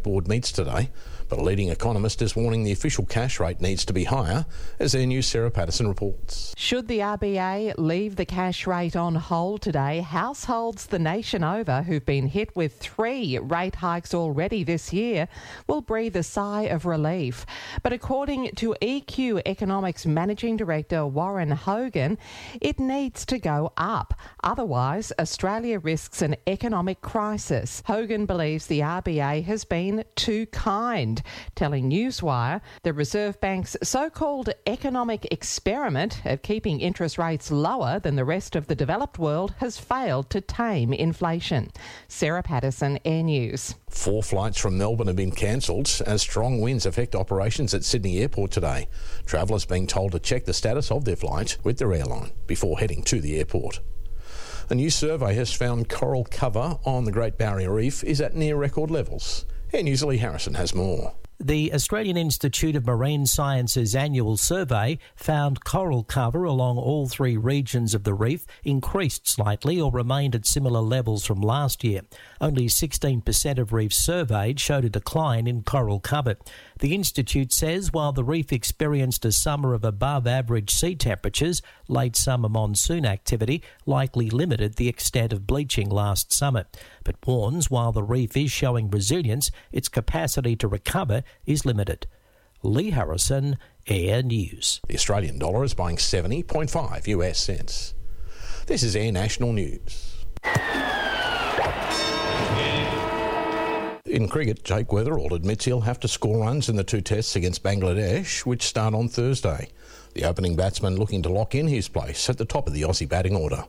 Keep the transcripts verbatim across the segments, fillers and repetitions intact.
Bank board meets today, but a leading economist is warning the official cash rate needs to be higher, as Air News' Sarah Patterson reports. Should the R B A leave the cash rate on hold today, households the nation over who've been hit with three rate hikes already this year will breathe a sigh of relief. But according to E Q Economics Managing Director Warren Hogan, it needs to go up. Otherwise, Australia risks an economic crisis. Hogan believes the R B A has been too kind, telling Newswire the Reserve Bank's so-called economic experiment of keeping interest rates lower than the rest of the developed world has failed to tame inflation. Sarah Patterson, Air News. Four flights from Melbourne have been cancelled as strong winds affect operations at Sydney Airport today. Travellers being told to check the status of their flight with their airline before heading to the airport. A new survey has found coral cover on the Great Barrier Reef is at near record levels. Air News' Lee Harrison has more. The Australian Institute of Marine Sciences annual survey found coral cover along all three regions of the reef increased slightly or remained at similar levels from last year. Only sixteen percent of reefs surveyed showed a decline in coral cover. The Institute says while the reef experienced a summer of above average sea temperatures, late summer monsoon activity likely limited the extent of bleaching last summer, but warns while the reef is showing resilience, its capacity to recover is limited. Lee Harrison, Air News. The Australian dollar is buying seventy point five US cents. This is Air National News. In cricket, Jake Weatherall admits he'll have to score runs in the two tests against Bangladesh, which start on Thursday. The opening batsman looking to lock in his place at the top of the Aussie batting order.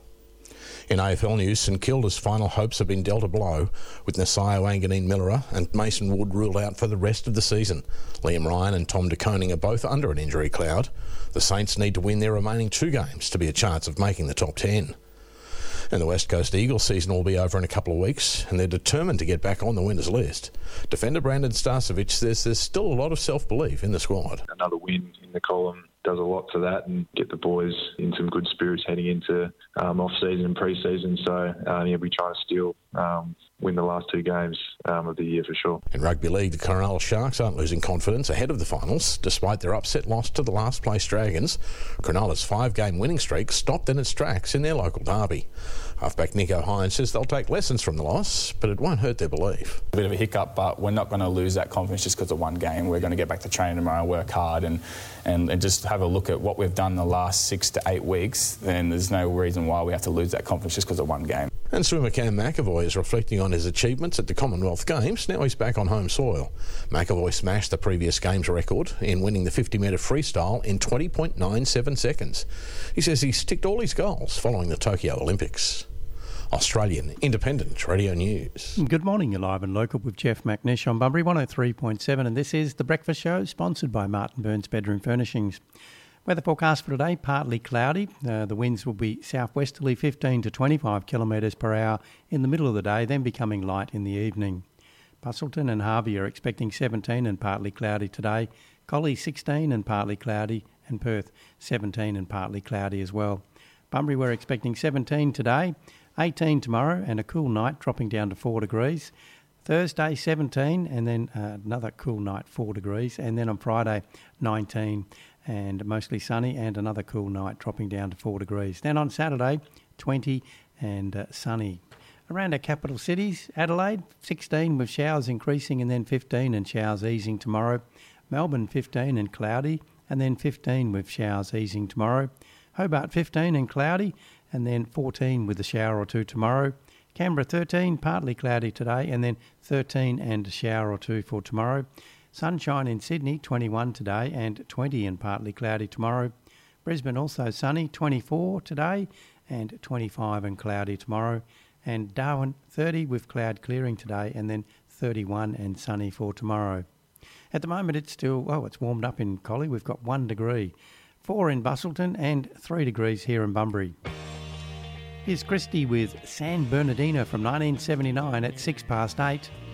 In A F L news, St Kilda's final hopes have been dealt a blow, with Nasaio Anganine-Millera and Mason Wood ruled out for the rest of the season. Liam Ryan and Tom De Koning are both under an injury cloud. The Saints need to win their remaining two games to be a chance of making the top ten. And the West Coast Eagles season will be over in a couple of weeks, and they're determined to get back on the winners list. Defender Brandon Starcevic says there's still a lot of self-belief in the squad. Another win in the column does a lot for that and get the boys in some good spirits heading into um, off-season and pre-season. So uh, yeah, we try to still um, win the last two games um, of the year for sure. In rugby league, the Cronulla Sharks aren't losing confidence ahead of the finals, despite their upset loss to the last-place Dragons. Cronulla's five-game winning streak stopped in its tracks in their local derby. Halfback Nico Hines says they'll take lessons from the loss, but it won't hurt their belief. A bit of a hiccup, but we're not going to lose that confidence just because of one game. We're going to get back to training tomorrow, work hard, and, and, and just have a look at what we've done the last six to eight weeks. Then there's no reason why we have to lose that confidence just because of one game. And swimmer Cam McAvoy is reflecting on his achievements at the Commonwealth Games. Now he's back on home soil. McAvoy smashed the previous Games record in winning the fifty metre freestyle in twenty point nine seven seconds. He says he's ticked all his goals following the Tokyo Olympics. Australian Independent Radio News. Good morning, you're live and local with Jeff McNish on Bunbury one oh three point seven, and this is The Breakfast Show, sponsored by Martin Burns Bedroom Furnishings. Weather forecast for today, partly cloudy. Uh, the winds will be southwesterly fifteen to twenty-five kilometres per hour in the middle of the day, then becoming light in the evening. Busselton and Harvey are expecting seventeen and partly cloudy today. Collie sixteen and partly cloudy, and Perth seventeen and partly cloudy as well. Bunbury we're expecting seventeen today, eighteen tomorrow, and a cool night dropping down to four degrees. Thursday seventeen, and then uh, another cool night, four degrees, and then on Friday nineteen and mostly sunny, and another cool night dropping down to four degrees. Then on Saturday twenty and uh, sunny. Around our capital cities, Adelaide sixteen with showers increasing, and then fifteen and showers easing tomorrow. Melbourne fifteen and cloudy, and then fifteen with showers easing tomorrow. Hobart fifteen and cloudy, and then fourteen with a shower or two tomorrow. Canberra thirteen, partly cloudy today, and then thirteen and a shower or two for tomorrow. Sunshine in Sydney, twenty-one today, and twenty and partly cloudy tomorrow. Brisbane also sunny, twenty-four today, and twenty-five and cloudy tomorrow. And Darwin, thirty with cloud clearing today, and then thirty-one and sunny for tomorrow. At the moment it's still, oh, it's warmed up in Collie. We've got one degree. Four in Busselton and three degrees here in Bunbury. Here's Christy with San Bernardino from nineteen seventy-nine at six past eight.